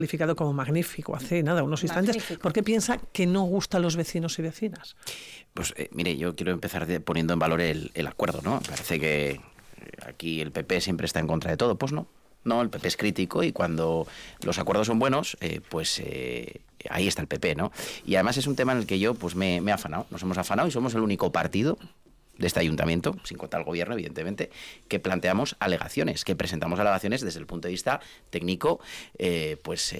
calificado como magnífico hace nada, unos instantes. Magnífico. ¿Por qué piensa que no gusta a los vecinos y vecinas? Pues mire, yo quiero empezar poniendo en valor el acuerdo, ¿no? Parece que aquí el PP siempre está en contra de todo. Pues no. No, el PP es crítico y cuando los acuerdos son buenos, ahí está el PP, ¿no? Y además es un tema en el que yo pues me he afanado. Nos hemos afanado y somos el único partido de este ayuntamiento, sin contar el gobierno, evidentemente, que planteamos alegaciones, que presentamos alegaciones desde el punto de vista técnico,